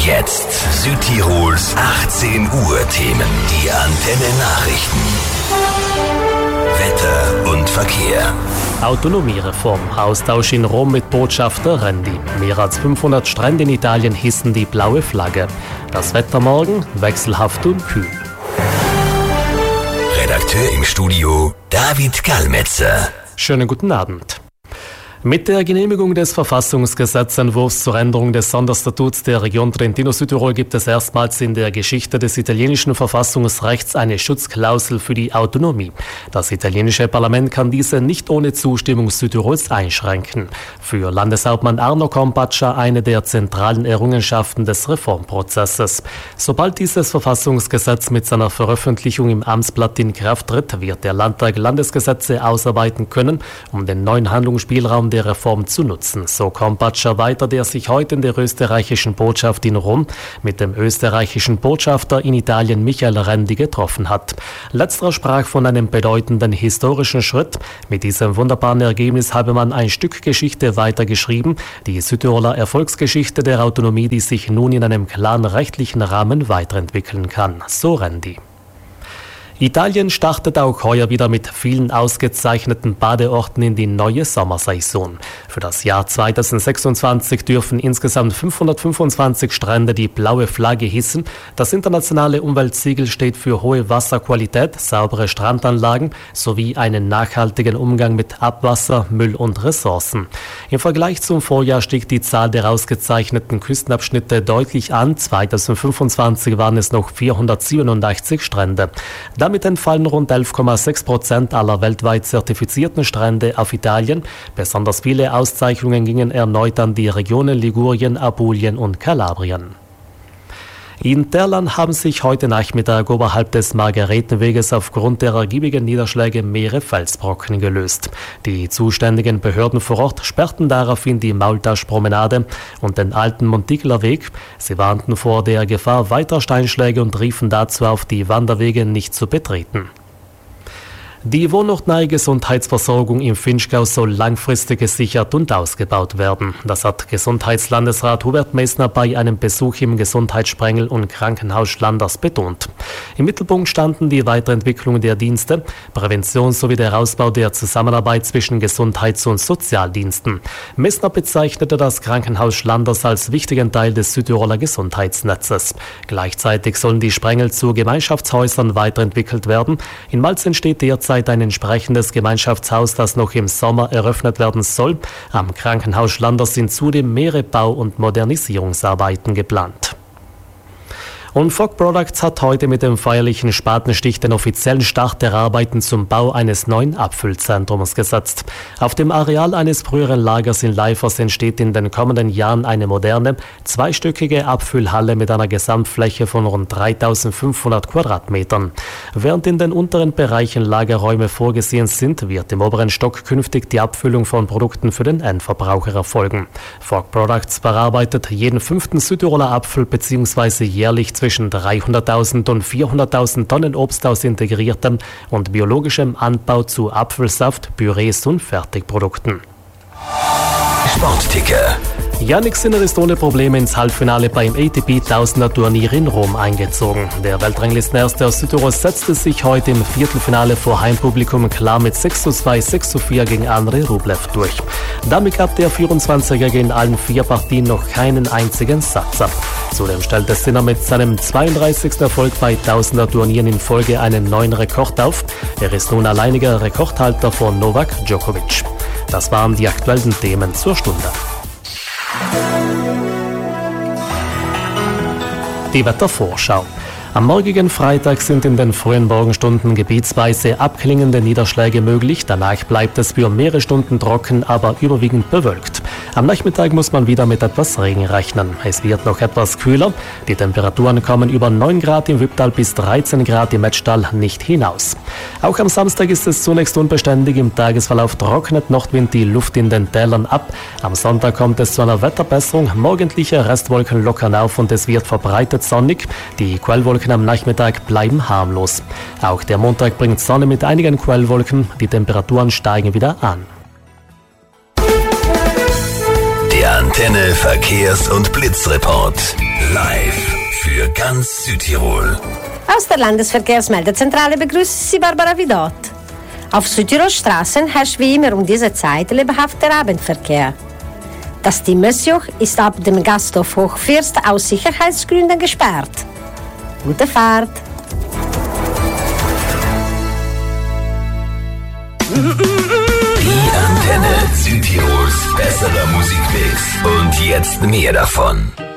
jetzt Südtirols 18 Uhr Themen. Die Antenne Nachrichten. Wetter und Verkehr. Autonomiereform. Austausch in Rom mit Botschafter Rendi. Mehr als 500 Strände in Italien hissen die blaue Flagge. Das Wetter morgen wechselhaft und kühl. Redakteur im Studio David Kalmetzer. Schönen guten Abend. Mit der Genehmigung des Verfassungsgesetzentwurfs zur Änderung des Sonderstatuts der Region Trentino-Südtirol gibt es erstmals in der Geschichte des italienischen Verfassungsrechts eine Schutzklausel für die Autonomie. Das italienische Parlament kann diese nicht ohne Zustimmung Südtirols einschränken. Für Landeshauptmann Arno Compaccia eine der zentralen Errungenschaften des Reformprozesses. Sobald dieses Verfassungsgesetz mit seiner Veröffentlichung im Amtsblatt in Kraft tritt, wird der Landtag Landesgesetze ausarbeiten können, um den neuen Handlungsspielraum der Reform zu nutzen. So Compaccia weiter, der sich heute in der österreichischen Botschaft in Rom mit dem österreichischen Botschafter in Italien Michael Rendi getroffen hat. Letzterer sprach von einem bedeutenden historischen Schritt. Mit diesem wunderbaren Ergebnis habe man ein Stück Geschichte weitergeschrieben, die Südtiroler Erfolgsgeschichte der Autonomie, die sich nun in einem klaren rechtlichen Rahmen weiterentwickeln kann. So Rendi. Italien startet auch heuer wieder mit vielen ausgezeichneten Badeorten in die neue Sommersaison. Für das Jahr 2026 dürfen insgesamt 525 Strände die blaue Flagge hissen. Das internationale Umweltsiegel steht für hohe Wasserqualität, saubere Strandanlagen sowie einen nachhaltigen Umgang mit Abwasser, Müll und Ressourcen. Im Vergleich zum Vorjahr stieg die Zahl der ausgezeichneten Küstenabschnitte deutlich an. 2025 waren es noch 487 Strände. Damit entfallen rund 11,6% aller weltweit zertifizierten Strände auf Italien. Besonders viele Auszeichnungen gingen erneut an die Regionen Ligurien, Apulien und Kalabrien. In Terlan haben sich heute Nachmittag oberhalb des Margaretenweges aufgrund der ergiebigen Niederschläge mehrere Felsbrocken gelöst. Die zuständigen Behörden vor Ort sperrten daraufhin die Maultaschpromenade und den alten Montigler Weg. Sie warnten vor der Gefahr weiterer Steinschläge und riefen dazu auf, die Wanderwege nicht zu betreten. Die wohnortnahe Gesundheitsversorgung im Vinschgau soll langfristig gesichert und ausgebaut werden. Das hat Gesundheitslandesrat Hubert Meissner bei einem Besuch im Gesundheitssprengel- und Krankenhaus Schlanders betont. Im Mittelpunkt standen die Weiterentwicklung der Dienste, Prävention sowie der Ausbau der Zusammenarbeit zwischen Gesundheits- und Sozialdiensten. Meissner bezeichnete das Krankenhaus Schlanders als wichtigen Teil des Südtiroler Gesundheitsnetzes. Gleichzeitig sollen die Sprengel zu Gemeinschaftshäusern weiterentwickelt werden. In Malz entsteht derzeit ein entsprechendes Gemeinschaftshaus, das noch im Sommer eröffnet werden soll. Am Krankenhaus Schlanders sind zudem mehrere Bau- und Modernisierungsarbeiten geplant. Und Fog Products hat heute mit dem feierlichen Spatenstich den offiziellen Start der Arbeiten zum Bau eines neuen Abfüllzentrums gesetzt. Auf dem Areal eines früheren Lagers in Leifers entsteht in den kommenden Jahren eine moderne, zweistöckige Abfüllhalle mit einer Gesamtfläche von rund 3500 Quadratmetern. Während in den unteren Bereichen Lagerräume vorgesehen sind, wird im oberen Stock künftig die Abfüllung von Produkten für den Endverbraucher erfolgen. Fog Products verarbeitet jeden 5. Südtiroler Apfel bzw. jährlich zwischen 300.000 und 400.000 Tonnen Obst aus integriertem und biologischem Anbau zu Apfelsaft, Pürees und Fertigprodukten. Sportticker. Jannik Sinner ist ohne Probleme ins Halbfinale beim ATP 1000er Turnier in Rom eingezogen. Der Weltranglistenerste aus Südtirol setzte sich heute im Viertelfinale vor Heimpublikum klar mit 6:2, 6:4 gegen Andrei Rublev durch. Damit gab der 24-Jährige in allen 4 Partien noch keinen einzigen Satz ab. Zudem stellte Sinner mit seinem 32. Erfolg bei 1000er Turnieren in Folge einen neuen Rekord auf. Er ist nun alleiniger Rekordhalter von Novak Djokovic. Das waren die aktuellen Themen zur Stunde. Die Wettervorschau. Am morgigen Freitag sind in den frühen Morgenstunden gebietsweise abklingende Niederschläge möglich. Danach bleibt es für mehrere Stunden trocken, aber überwiegend bewölkt. Am Nachmittag muss man wieder mit etwas Regen rechnen. Es wird noch etwas kühler. Die Temperaturen kommen über 9 Grad im Wipptal bis 13 Grad im Metztal nicht hinaus. Auch am Samstag ist es zunächst unbeständig. Im Tagesverlauf trocknet Nordwind die Luft in den Tälern ab. Am Sonntag kommt es zu einer Wetterbesserung. Morgendliche Restwolken lockern auf und es wird verbreitet sonnig. Die Quellwolken am Nachmittag bleiben harmlos. Auch der Montag bringt Sonne mit einigen Quellwolken. Die Temperaturen steigen wieder an. Der Antenne Verkehrs- und Blitzreport. Live für ganz Südtirol. Aus der Landesverkehrsmeldezentrale begrüßt Sie Barbara Vidot. Auf Südtirols Straßen herrscht wie immer um diese Zeit lebhafter Abendverkehr. Das Timmersjoch ist ab dem Gasthof Hochfirst aus Sicherheitsgründen gesperrt. Gute Fahrt! Die Antenne Südtirols besserer Musikmix. Und jetzt mehr davon.